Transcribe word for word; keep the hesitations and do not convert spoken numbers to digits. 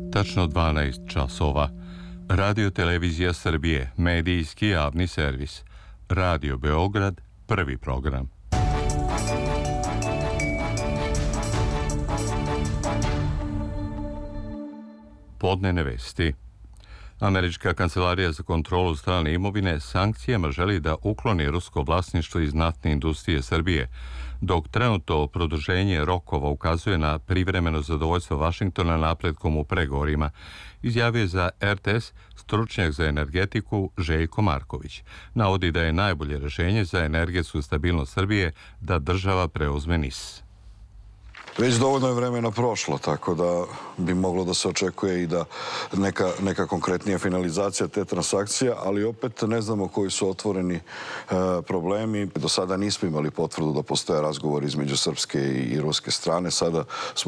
Tačno dvanaest časova. Radio Televizija Srbije, medijski javni servis. Radio Beograd, prvi program. Podnevne vesti. Američka kancelarija za kontrolu strane imovine sankcijama želi da ukloni rusko vlasništvo iz naftne industrije Srbije, dok trenutno produženje rokova ukazuje na privremeno zadovoljstvo Vašingtona napretkom u pregovorima, izjavio je za R T S stručnjak za energetiku Željko Marković. Navodi da je najbolje rješenje za energetsku stabilnost Srbije da država preuzme N I S. Već dovoljno je vremena prošlo, tako da bi moglo da se očekuje i da neka, neka konkretnija finalizacija te transakcije, ali opet ne znamo koji su otvoreni e, problemi. Do sada nismo imali potvrdu da postoje razgovor između srpske i ruske strane. Sada smo